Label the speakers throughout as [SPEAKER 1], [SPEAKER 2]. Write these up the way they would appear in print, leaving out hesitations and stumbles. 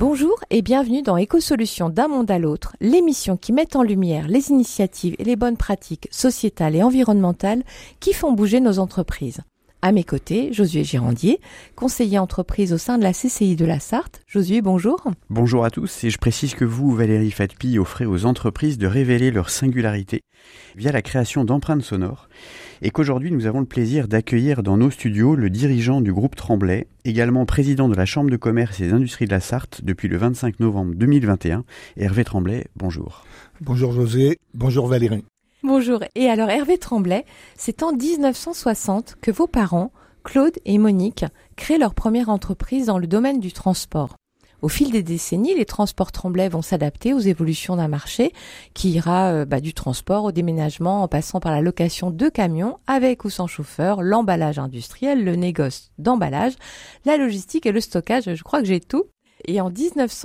[SPEAKER 1] Bonjour et bienvenue dans Écosolutions d'un monde à l'autre, l'émission qui met en lumière les initiatives et les bonnes pratiques sociétales et environnementales qui font bouger nos entreprises. À mes côtés, Josué Girandier, conseiller entreprise au sein de la CCI de la Sarthe. Josué, bonjour.
[SPEAKER 2] Bonjour à tous, et je précise que vous, Valérie Fatpi, offrez aux entreprises de révéler leur singularité via la création d'empreintes sonores, et qu'aujourd'hui nous avons le plaisir d'accueillir dans nos studios le dirigeant du groupe Tremblay, également président de la Chambre de commerce et des industries de la Sarthe depuis le 25 novembre 2021, Hervé Tremblay, bonjour.
[SPEAKER 3] Bonjour Josué, bonjour Valérie.
[SPEAKER 1] Bonjour. Et alors Hervé Tremblay, c'est en 1960 que vos parents, Claude et Monique, créent leur première entreprise dans le domaine du transport. Au fil des décennies, les transports Tremblay vont s'adapter aux évolutions d'un marché qui ira du transport au déménagement en passant par la location de camions avec ou sans chauffeur, l'emballage industriel, le négoce d'emballage, la logistique et le stockage. Je crois que j'ai tout. Et en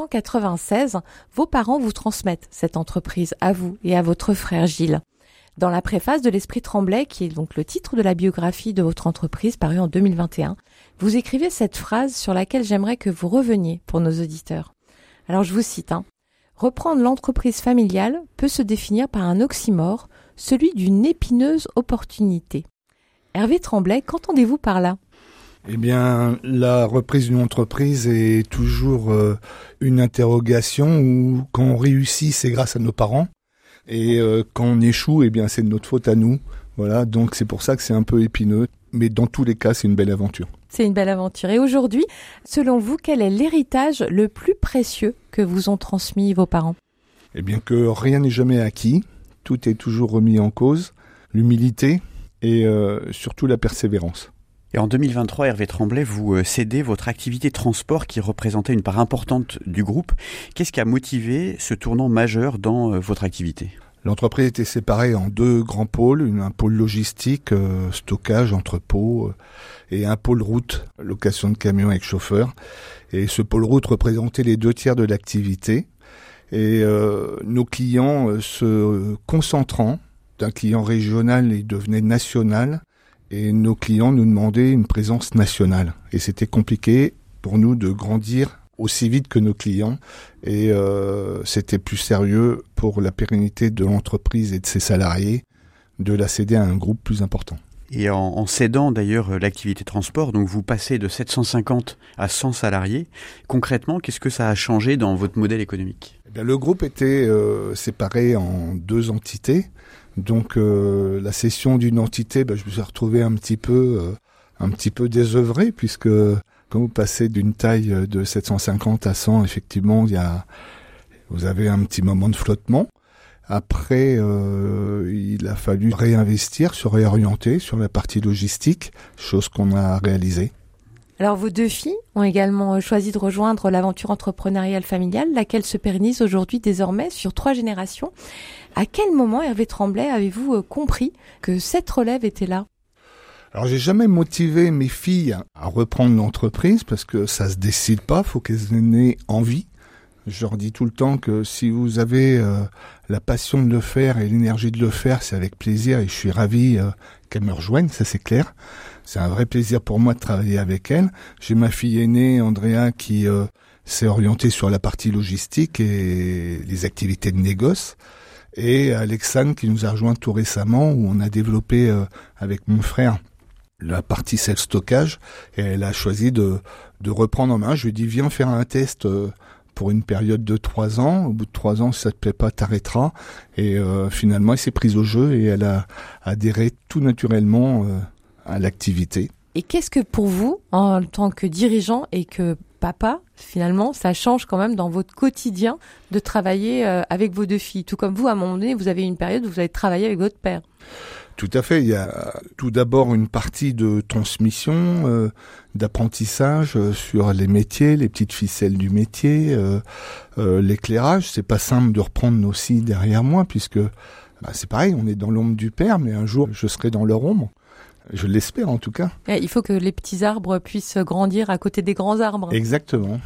[SPEAKER 1] 1996, vos parents vous transmettent cette entreprise à vous et à votre frère Gilles. Dans la préface de l'Esprit Tremblay, qui est donc le titre de la biographie de votre entreprise parue en 2021, vous écrivez cette phrase sur laquelle j'aimerais que vous reveniez pour nos auditeurs. Alors je vous cite, Reprendre l'entreprise familiale peut se définir par un oxymore, celui d'une épineuse opportunité. Hervé Tremblay, qu'entendez-vous par là ?
[SPEAKER 3] Eh bien, la reprise d'une entreprise est toujours une interrogation où quand on réussit, c'est grâce à nos parents. Et quand on échoue, eh bien, c'est de notre faute à nous. Voilà, donc c'est pour ça que c'est un peu épineux. Mais dans tous les cas, c'est une belle aventure.
[SPEAKER 1] C'est une belle aventure. Et aujourd'hui, selon vous, quel est l'héritage le plus précieux que vous ont transmis vos parents ?
[SPEAKER 3] Eh bien, que rien n'est jamais acquis. Tout est toujours remis en cause. L'humilité et surtout la persévérance.
[SPEAKER 2] Et en 2023, Hervé Tremblay, vous cédez votre activité transport qui représentait une part importante du groupe. Qu'est-ce qui a motivé ce tournant majeur dans votre activité ?
[SPEAKER 3] L'entreprise était séparée en deux grands pôles, un pôle logistique, stockage, entrepôt, et un pôle route, location de camions avec chauffeur. Et ce pôle route représentait les 2/3 de l'activité. Et nos clients se concentrant, d'un client régional, ils devenaient national. Et nos clients nous demandaient une présence nationale. Et c'était compliqué pour nous de grandir aussi vite que nos clients. Et c'était plus sérieux pour la pérennité de l'entreprise et de ses salariés de la céder à un groupe plus important.
[SPEAKER 2] Et en cédant d'ailleurs l'activité transport, donc vous passez de 750 à 100 salariés. Concrètement, qu'est-ce que ça a changé dans votre modèle économique ?
[SPEAKER 3] Eh bien, le groupe était séparé en deux entités. Donc la cession d'une entité, je me suis retrouvé un petit peu désœuvré, puisque quand vous passez d'une taille de 750 à 100, effectivement, vous avez un petit moment de flottement. Après, il a fallu se réorienter sur la partie logistique, chose qu'on a réalisée.
[SPEAKER 1] Alors vos deux filles ont également choisi de rejoindre l'aventure entrepreneuriale familiale, laquelle se pérennise aujourd'hui désormais sur 3 générations. À quel moment, Hervé Tremblay, avez-vous compris que cette relève était là ?
[SPEAKER 3] Alors j'ai jamais motivé mes filles à reprendre l'entreprise parce que ça se décide pas, faut qu'elles en aient envie. Je leur dis tout le temps que si vous avez la passion de le faire et l'énergie de le faire, c'est avec plaisir et je suis ravi qu'elles me rejoignent, ça c'est clair. C'est un vrai plaisir pour moi de travailler avec elles. J'ai ma fille aînée, Andrea, qui s'est orientée sur la partie logistique et les activités de négoce. Et Alexandre qui nous a rejoint tout récemment, où on a développé avec mon frère la partie self-stockage. Et elle a choisi de reprendre en main. Je lui ai dit, viens faire un test pour une période de 3 ans. Au bout de 3 ans, si ça te plaît pas, t'arrêteras. Et finalement, elle s'est prise au jeu et elle a adhéré tout naturellement à l'activité.
[SPEAKER 1] Et qu'est-ce que pour vous, en tant que dirigeant et que papa, finalement, ça change quand même dans votre quotidien de travailler avec vos deux filles ? Tout comme vous, à un moment donné, vous avez une période où vous avez travaillé avec votre père.
[SPEAKER 3] Tout à fait. Il y a tout d'abord une partie de transmission, d'apprentissage sur les métiers, les petites ficelles du métier, l'éclairage. C'est pas simple de reprendre aussi derrière moi puisque c'est pareil, on est dans l'ombre du père, mais un jour je serai dans leur ombre. Je l'espère en tout cas.
[SPEAKER 1] Il faut que les petits arbres puissent grandir à côté des grands arbres.
[SPEAKER 3] Exactement.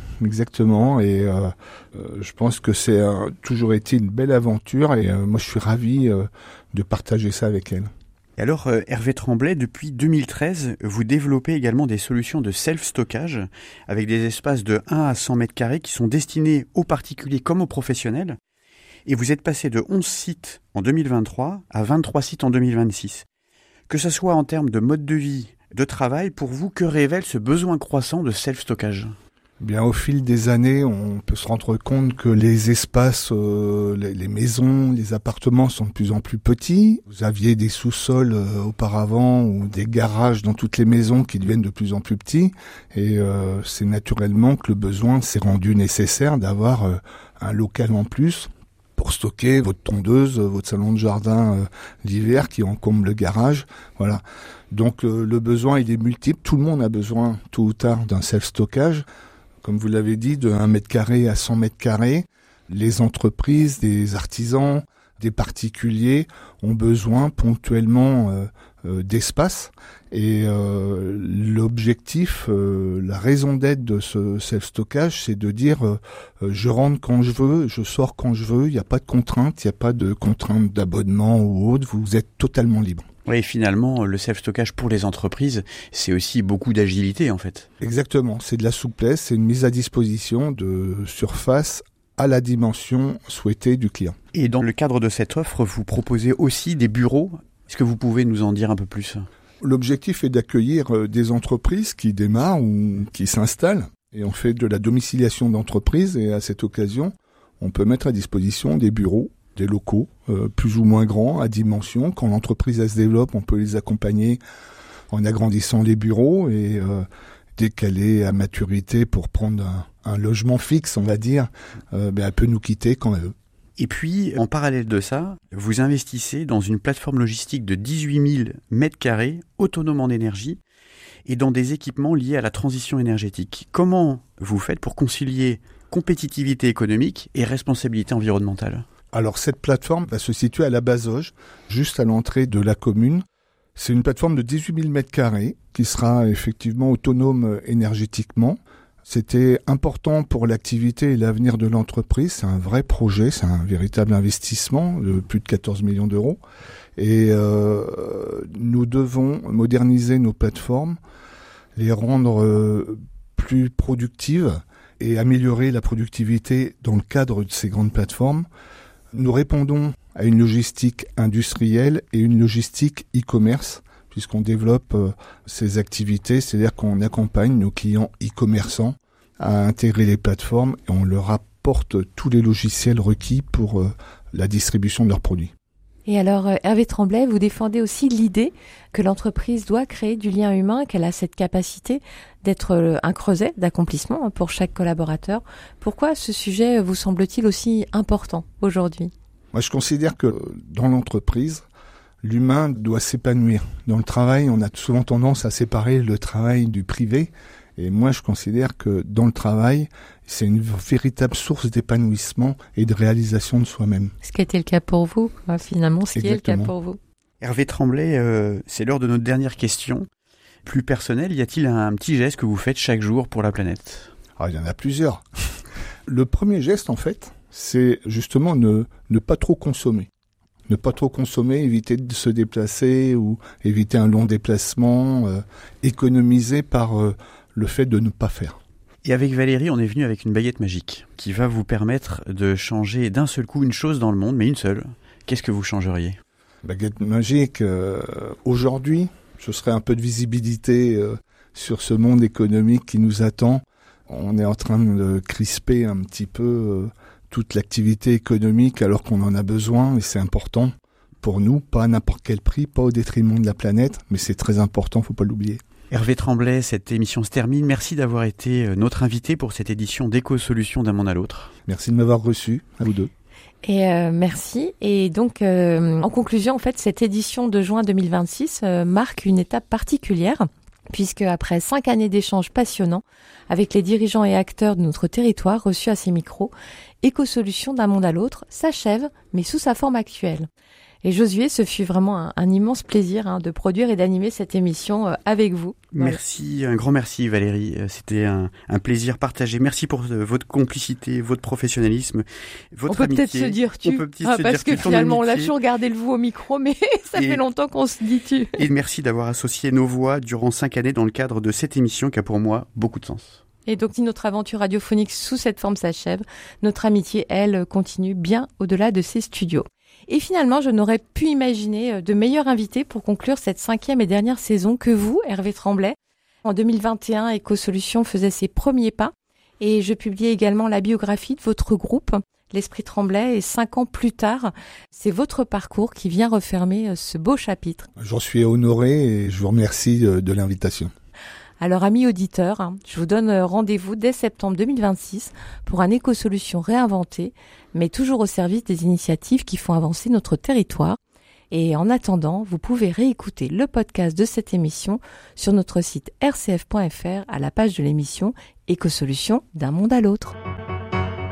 [SPEAKER 3] Et je pense que c'est toujours été une belle aventure et moi je suis ravi de partager ça avec elle.
[SPEAKER 2] Et alors, Hervé Tremblay, depuis 2013, vous développez également des solutions de self-stockage avec des espaces de 1 à 100 mètres carrés qui sont destinés aux particuliers comme aux professionnels. Et vous êtes passé de 11 sites en 2023 à 23 sites en 2026. Que ce soit en termes de mode de vie, de travail, pour vous, que révèle ce besoin croissant de self-stockage ?
[SPEAKER 3] Bien, au fil des années, on peut se rendre compte que les espaces, les maisons, les appartements sont de plus en plus petits. Vous aviez des sous-sols auparavant ou des garages dans toutes les maisons qui deviennent de plus en plus petits. Et c'est naturellement que le besoin s'est rendu nécessaire d'avoir un local en plus pour stocker votre tondeuse, votre salon de jardin d'hiver qui encombre le garage. Voilà. Donc le besoin, il est multiple. Tout le monde a besoin, tôt ou tard, d'un self-stockage. Comme vous l'avez dit, de 1 mètre carré à 100 mètres carrés, les entreprises, des artisans, des particuliers ont besoin ponctuellement d'espace. Et l'objectif, la raison d'être de ce self-stockage, c'est de dire je rentre quand je veux, je sors quand je veux, il n'y a pas de contrainte, il n'y a pas de contrainte d'abonnement ou autre, vous êtes totalement libre.
[SPEAKER 2] Oui, finalement, le self-stockage pour les entreprises, c'est aussi beaucoup d'agilité en fait.
[SPEAKER 3] Exactement, c'est de la souplesse, c'est une mise à disposition de surface à la dimension souhaitée du client.
[SPEAKER 2] Et dans le cadre de cette offre, vous proposez aussi des bureaux. Est-ce que vous pouvez nous en dire un peu plus ?
[SPEAKER 3] L'objectif est d'accueillir des entreprises qui démarrent ou qui s'installent. Et on fait de la domiciliation d'entreprises et à cette occasion, on peut mettre à disposition des bureaux, des locaux plus ou moins grands à dimension. Quand l'entreprise elle se développe, on peut les accompagner en agrandissant les bureaux et dès qu'elle est à maturité pour prendre un logement fixe, on va dire, elle peut nous quitter quand elle veut.
[SPEAKER 2] Et puis, en parallèle de ça, vous investissez dans une plateforme logistique de 18 000 mètres carrés, autonome en énergie, et dans des équipements liés à la transition énergétique. Comment vous faites pour concilier compétitivité économique et responsabilité environnementale ?
[SPEAKER 3] Alors, cette plateforme va se situer à la Bazoge, juste à l'entrée de la commune. C'est une plateforme de 18 000 mètres carrés qui sera effectivement autonome énergétiquement. C'était important pour l'activité et l'avenir de l'entreprise. C'est un vrai projet, c'est un véritable investissement de plus de 14 millions d'euros. Et nous devons moderniser nos plateformes, les rendre plus productives et améliorer la productivité dans le cadre de ces grandes plateformes. Nous répondons à une logistique industrielle et une logistique e-commerce, puisqu'on développe ces activités, c'est-à-dire qu'on accompagne nos clients e-commerçants à intégrer les plateformes et on leur apporte tous les logiciels requis pour la distribution de leurs produits.
[SPEAKER 1] Et alors, Hervé Tremblay, vous défendez aussi l'idée que l'entreprise doit créer du lien humain, qu'elle a cette capacité d'être un creuset d'accomplissement pour chaque collaborateur. Pourquoi ce sujet vous semble-t-il aussi important aujourd'hui ?
[SPEAKER 3] Moi, je considère que dans l'entreprise, l'humain doit s'épanouir. Dans le travail, on a souvent tendance à séparer le travail du privé. Et moi, je considère que dans le travail, c'est une véritable source d'épanouissement et de réalisation de soi-même.
[SPEAKER 1] Ce qui a été le cas pour vous, finalement, ce qui est le cas pour vous.
[SPEAKER 2] Hervé Tremblay, c'est l'heure de notre dernière question. Plus personnelle, y a-t-il un petit geste que vous faites chaque jour pour la planète ?
[SPEAKER 3] Il y en a plusieurs. Le premier geste, en fait, c'est justement ne pas trop consommer. Ne pas trop consommer, éviter de se déplacer ou éviter un long déplacement, économiser par le fait de ne pas faire.
[SPEAKER 2] Et avec Valérie, on est venu avec une baguette magique qui va vous permettre de changer d'un seul coup une chose dans le monde, mais une seule. Qu'est-ce que vous changeriez ?
[SPEAKER 3] Baguette magique, aujourd'hui, ce serait un peu de visibilité sur ce monde économique qui nous attend. On est en train de crisper un petit peu toute l'activité économique alors qu'on en a besoin et c'est important pour nous, pas à n'importe quel prix, pas au détriment de la planète, mais c'est très important, faut pas l'oublier.
[SPEAKER 2] Hervé Tremblay, cette émission se termine. Merci d'avoir été notre invité pour cette édition d'Éco-Solutions d'un monde à l'autre.
[SPEAKER 3] Merci de m'avoir reçu, à vous deux.
[SPEAKER 1] Et merci. Et donc, en conclusion, en fait, cette édition de juin 2026 marque une étape particulière, puisque après 5 années d'échanges passionnants avec les dirigeants et acteurs de notre territoire reçus à ces micros, Éco-Solutions d'un monde à l'autre s'achève, mais sous sa forme actuelle. Et Josué, ce fut vraiment un immense plaisir de produire et d'animer cette émission avec vous. Voilà.
[SPEAKER 2] Merci, un grand merci Valérie, c'était un plaisir partagé. Merci pour votre complicité, votre professionnalisme, votre amitié.
[SPEAKER 1] On peut peut-être se dire tu, parce que finalement on l'a toujours gardé le vous au micro, mais ça fait longtemps qu'on se dit tu.
[SPEAKER 2] Et merci d'avoir associé nos voix durant 5 années dans le cadre de cette émission qui a pour moi beaucoup de sens.
[SPEAKER 1] Et donc, si notre aventure radiophonique sous cette forme s'achève, notre amitié, elle, continue bien au-delà de ces studios. Et finalement, je n'aurais pu imaginer de meilleurs invités pour conclure cette 5e et dernière saison que vous, Hervé Tremblay. En 2021, Écosolutions faisait ses premiers pas et je publiais également la biographie de votre groupe, l'Esprit Tremblay, et 5 ans plus tard, c'est votre parcours qui vient refermer ce beau chapitre.
[SPEAKER 3] J'en suis honoré et je vous remercie de l'invitation.
[SPEAKER 1] Alors, amis auditeurs, je vous donne rendez-vous dès septembre 2026 pour un Écosolutions réinventé, mais toujours au service des initiatives qui font avancer notre territoire. Et en attendant, vous pouvez réécouter le podcast de cette émission sur notre site rcf.fr à la page de l'émission Écosolutions d'un monde à l'autre.